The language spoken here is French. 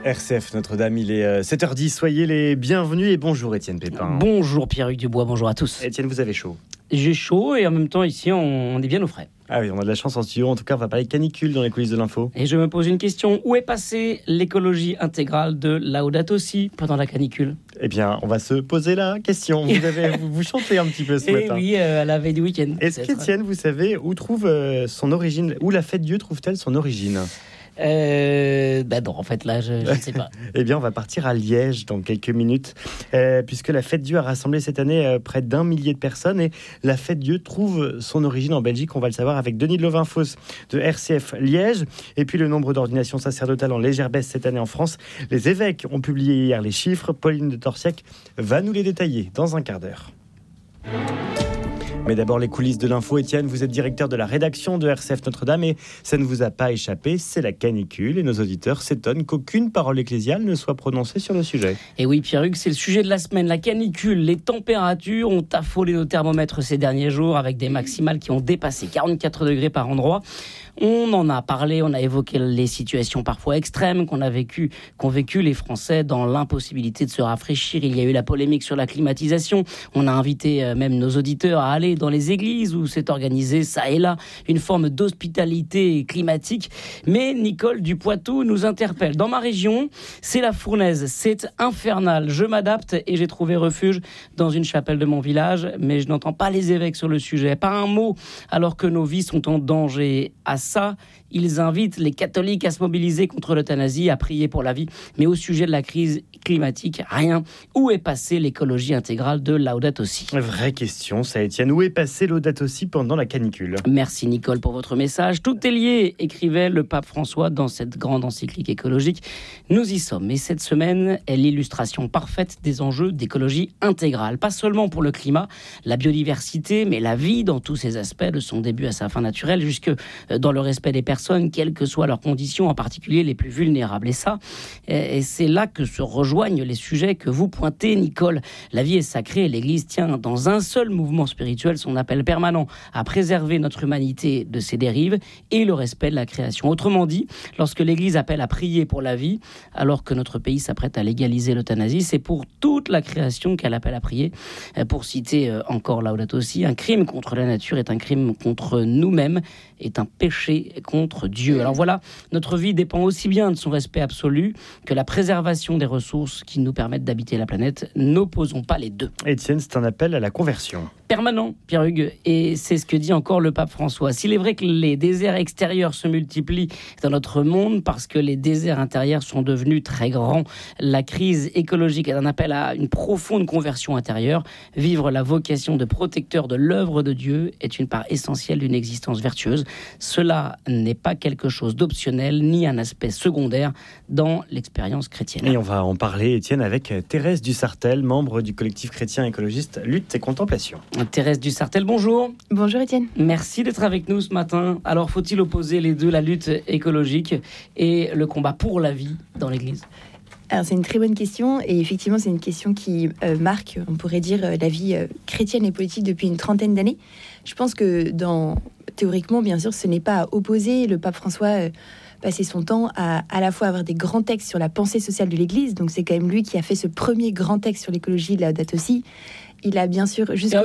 RCF Notre-Dame, il est 7h10, soyez les bienvenus et bonjour Étienne Pépin. Bonjour Pierre-Hugues Dubois, bonjour à tous. Étienne, vous avez chaud? J'ai chaud et en même temps ici on est bien au frais. Ah oui, on a de la chance en studio, en tout cas on va parler canicule dans les coulisses de l'info. Et je me pose une question, où est passée l'écologie intégrale de Laudato Si pendant la canicule? Eh bien, on va se poser la question. Vous chantez un petit peu ce matin. Oui, à la veille du week-end. Est-ce qu'Étienne, vous savez où trouve son origine, où la fête Dieu trouve-t-elle son origine? Non, en fait là je ne sais pas. Eh bien on va partir à Liège dans quelques minutes, puisque la fête Dieu a rassemblé cette année près d'1 millier de personnes, et la fête Dieu trouve son origine en Belgique. On va le savoir avec Denis de Lovinfos de RCF Liège. Et puis le nombre d'ordinations sacerdotales en légère baisse cette année en France. Les évêques ont publié hier les chiffres. Pauline de Torsiac va nous les détailler dans un quart d'heure. Mais d'abord, les coulisses de l'info. Étienne, vous êtes directeur de la rédaction de RCF Notre-Dame et ça ne vous a pas échappé, c'est la canicule. Et nos auditeurs s'étonnent qu'aucune parole ecclésiale ne soit prononcée sur le sujet. Et oui, Pierre-Hugues, c'est le sujet de la semaine. La canicule, les températures ont affolé nos thermomètres ces derniers jours avec des maximales qui ont dépassé 44 degrés par endroit. On en a parlé, on a évoqué les situations parfois extrêmes qu'ont vécu les Français dans l'impossibilité de se rafraîchir. Il y a eu la polémique sur la climatisation. On a invité même nos auditeurs à aller dans les églises où s'est organisée, ça et là, une forme d'hospitalité climatique. Mais Nicole du Poitou nous interpelle. Dans ma région, c'est la fournaise, c'est infernal. Je m'adapte et j'ai trouvé refuge dans une chapelle de mon village, mais je n'entends pas les évêques sur le sujet. Pas un mot, alors que nos vies sont en danger. À ça, ils invitent les catholiques à se mobiliser contre l'euthanasie, à prier pour la vie. Mais au sujet de la crise climatique, rien. Où est passée l'écologie intégrale de Laudato Si? Vraie question, ça, Étienne. Où est passé Laudato Si pendant la canicule? Merci Nicole pour votre message. Tout est lié, écrivait le pape François dans cette grande encyclique écologique. Nous y sommes. Et cette semaine est l'illustration parfaite des enjeux d'écologie intégrale. Pas seulement pour le climat, la biodiversité, mais la vie dans tous ses aspects, de son début à sa fin naturelle, jusque dans le respect des personnes, quelles que soient leurs conditions, en particulier les plus vulnérables. Et c'est là que se rejoignent les sujets que vous pointez, Nicole. La vie est sacrée et l'Église tient dans un seul mouvement spirituel son appel permanent à préserver notre humanité de ses dérives et le respect de la création. Autrement dit, lorsque l'Église appelle à prier pour la vie, alors que notre pays s'apprête à légaliser l'euthanasie, c'est pour toute la création qu'elle appelle à prier. Pour citer encore Laudato Si, un crime contre la nature est un crime contre nous-mêmes, est un péché contre Dieu. Alors voilà, notre vie dépend aussi bien de son respect absolu que la préservation des ressources qui nous permettent d'habiter la planète. N'opposons pas les deux. Étienne, c'est un appel à la conversion. Permanent, Pierre-Hugues, et c'est ce que dit encore le pape François. S'il est vrai que les déserts extérieurs se multiplient dans notre monde parce que les déserts intérieurs sont devenus très grands, la crise écologique est un appel à une profonde conversion intérieure. Vivre la vocation de protecteur de l'œuvre de Dieu est une part essentielle d'une existence vertueuse. Cela n'est pas quelque chose d'optionnel ni un aspect secondaire dans l'expérience chrétienne. Et on va en parler, Étienne, avec Thérèse Dussartel, membre du collectif chrétien écologiste Lutte et Contemplation. Thérèse Dussartel, bonjour. Bonjour Étienne. Merci d'être avec nous ce matin. Alors, faut-il opposer les deux, la lutte écologique et le combat pour la vie dans l'Église ? Alors c'est une très bonne question et effectivement c'est une question qui marque, on pourrait dire, la vie chrétienne et politique depuis une trentaine d'années. Je pense que théoriquement, bien sûr, ce n'est pas à opposer. Le pape François passait son temps à la fois avoir des grands textes sur la pensée sociale de l'Église, donc c'est quand même lui qui a fait ce premier grand texte sur l'écologie de Laudato Si. Il a bien sûr